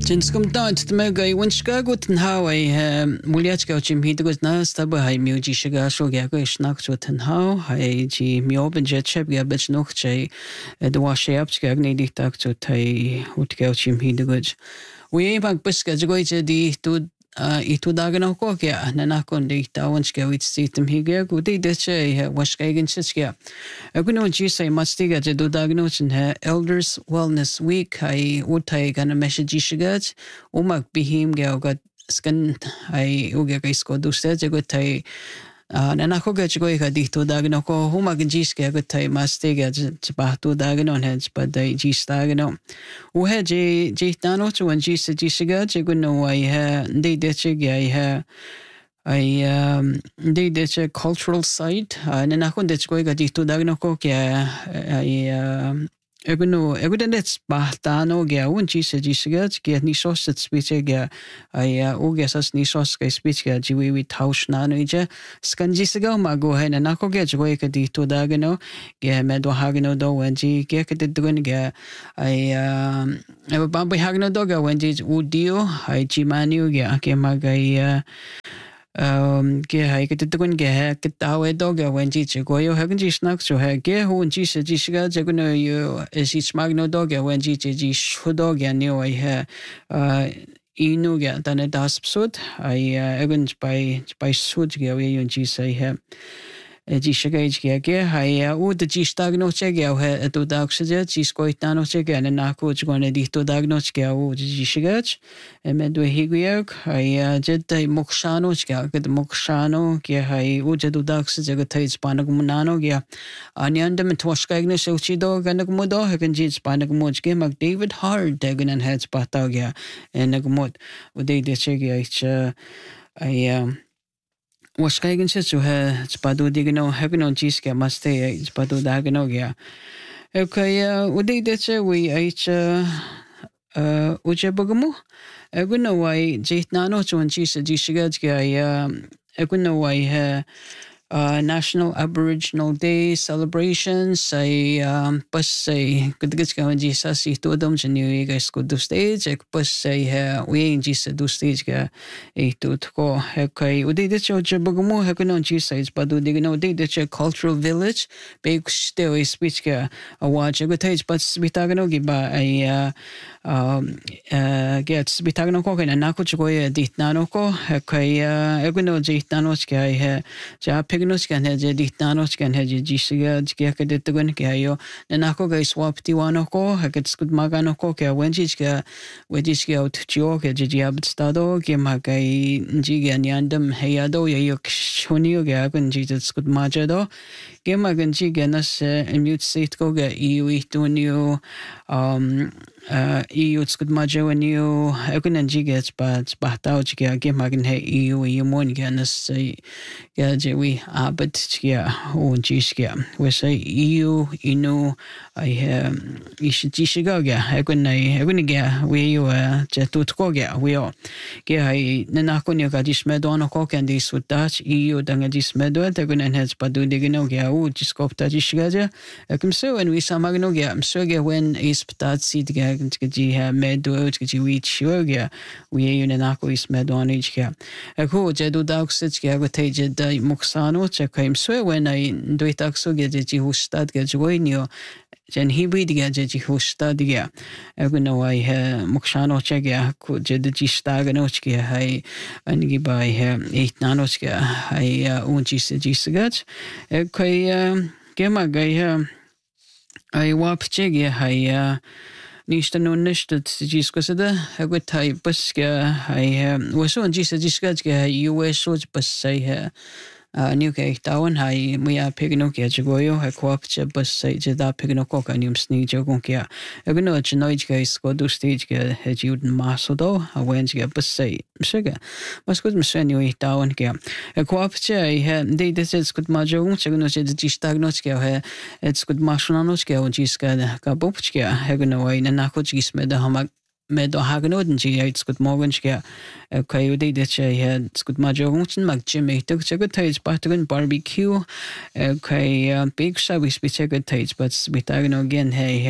Jinskum daint tmega I winchka guten how I muliachka chim hidegus na staba hai muji shiga shoga go schnack to ten how hai ji mioben jet cheb ga bich noch che de washe up ga ne dik tak to tai utga chim hidegus we bag biska go je di to I tu dagen ook ook ja, na kon die tawens go iets ziet hem hier go die dat je was gegen sit ja. Ek nou jy sê mastiga je do dagen ons Elders Wellness Week hy utai gana message shigat umak bihim go got skan hy uga isko duste je go tai na ko ga go ga di tu dagen ko huma gis ga go tai mastiga je ba tu dagen on heads but dai gis dagen on u he je tano to when gis shigat je go no I they did they did a cultural site na ko de go ga di tu dagen ko kya Egudenet bahtano ga un gis shigat ge ni sos speech ga ugesas ni sos ga speech ga jiwi tausch na no je skanji siga ma go hen na ko ga go ka di to dagano ge me do hagno do wenji ge ka de gun ga bambu hagno do ga wenji udio ji manu ga ke ma ga ge hai ke tukun ge ha ke tawe do ga wenji che go yo hagen ji snack so ha ge hu ji se ji shiga je go no yo is ich magno do ga wenji ji shudo ga ne oi ha inu ga dan das psud ai even by sud ga we yo ji sai ha ji shiga ge hai u de ji stag no che ga ha to dag se ji skoi ta no che ga na ko go ne di to dag no che ga u ji shiga me do higuiak hai jeta mokshano ga ke mokshano ke hai u je do dag se ga thai spanag munano ga anyanda me toshka igne se uchi do ga nag mo do ha kan ji spanag mo ke mag David Hard dagen and heads pata ga nag mo u de che ga ich ai was kaigen se so ha spadu digno hagno jiska maste spadu dagno ga okay udi de che we ich uje bagamu eguno wai jitnano chon jisa jishiga ga eguno wai National Aboriginal Day celebrations say bus say good ga jisa si to dom jenu ga school do stage ek bus say we jisa do stage ga e to ko okay udi de cho bagamu hakuno jisa is padu digno de cultural village big still is speech ga a watch go tage but bitagno gi ba gets bitagno ko na na ko go ditnano ko okay eguno ditnano ga ja pignos kan he ditnanos kan he jisiga ga ke de tugun ke ayo na ko ga swap tiwano ko haket skut magano ko ke wenjis ga wejis ga ut jo ke jiab stado ke magai jiga nyandam heyado yo shonio ga kan jis skut majado ke magan jiga nas mute state ko ga itunio EU skut majo ekunan jiga but bahtao jiga ke magan he EU mon ga nas ga jewi but yeah oh geez yeah we say EU inu I ishiga ga ekun ga we you je tutko ga we ge ai na ko ni ga dismedo no ko kan dis utat EU danga dismedo ekun en has padu digno ga u jiskopta jishiga ja ekum so en we samagno ga so ga when is patat sit ga ji ha medo ji we chuga we you na ko is medo on ga eko je do dag sit ga go teje dai moksano kaim so when I do it akso ge ji hustad ge joinio jen hibrid ge ji hustad ge eguno I mokshano che ge ko je de ji stagano che hai angi bai eight nanos ge hai un ji sagat kai ge ma ge I wap che ge hai nicht nur nicht das diskusierte gut tai bus ge hai was so ji sagat ge US so bus sai new ke tawan hai muya pigno ke joyo ha kwap che bus sai je da pigno ko ka nim sni jo kon ke agno chnoij ke sko do stage ke he jud masodo a wen ge bus sai msega mas gut mseni wi tawan ke kwap che he de des gut ma jo che gno che de stagno ke he it's gut mashonano ke on ji ska ka bop ke agno wi na ko ji sme da hama me do hagnoden ji it's good morgen ge kai de che he it's good ma jo mag jimmy to che good tage batgun barbecue kai big service we che good tage but we tag no again hey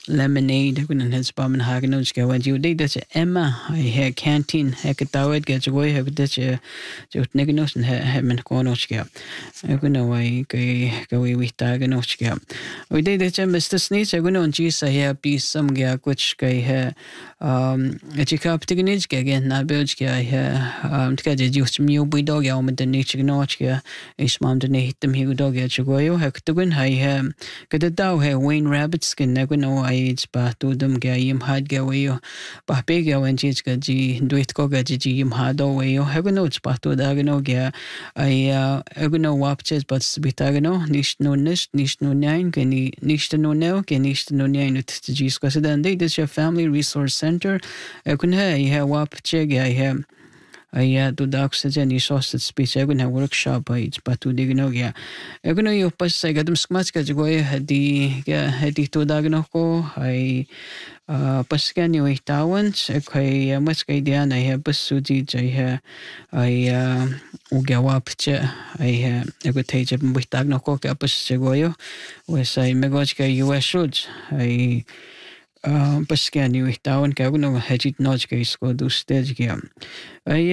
lemonade kun het spam hagen ons ge wat you did dat Emma I had canteen ek tawet ge joy heb dat je negenos en men konos ge kun wai ge we tagen ons ge we did dat Mr. Sneeze kun on ji sa he be some ge kuch ge he et ik heb tignich ge gen na belge ge he tke je just mi bu dog ya om de niche gnot ge is mam de ne hitem hi dog ge joy heb tugun he ge de daw he Wayne Rabbit skin ne kun aids ba tu dum ge yim had ge we yo ba pe ge wen ji ge ji duit ko ge ji yim had o we yo he no ba tu da ge no ge ai no wapches but bita ge no nicht no nein ge nicht no ne ge nicht no nein ut ji sko se dan de this your family resource center kun he wapche ge he tu da oxygen is also speech I gonna workshop it's but to dig no ya I gonna you pas sa gadum skmas ka go hadi tu da no ko ai pas ka ni we tawan kai mas kai dia na he pas su ji jai he ai u ga wap che ai go te je we tag no ko ka pas se go yo we sai me go ka US should ai pas ka ni we tawan ka no hajit no ka isko du stage ga ai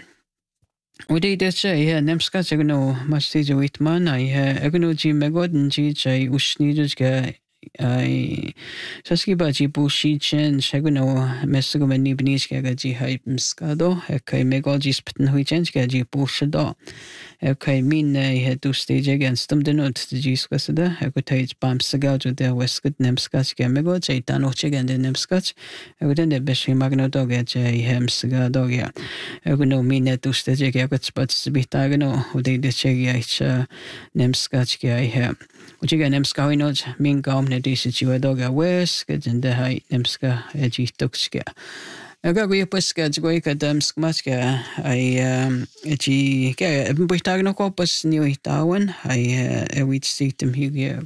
we did that say nemska se no mas te je witman ai no ji me go ji jai usni ga ai saski ba ji bu shi chen no mes go meni bnis ga ji hai mska do kai me go ji spten hui chen ga ji bu shi do kai min he tu stage against them denot ji ska se da ko tai pam saga jo de weskut nemska ga me go jai tan och ga de nemska ko den de beshi magno do ga jai hem saga do ga ko no min tu stage ga ko spat bita ga no de che ga nemska ga he och ga nemska no min ga ne de se ju do ga wes ga den de hai nemska ji toks ga aga go pas ka go ka dams mas ka ai ji ka bita no ko pas ni tawan ai we see them here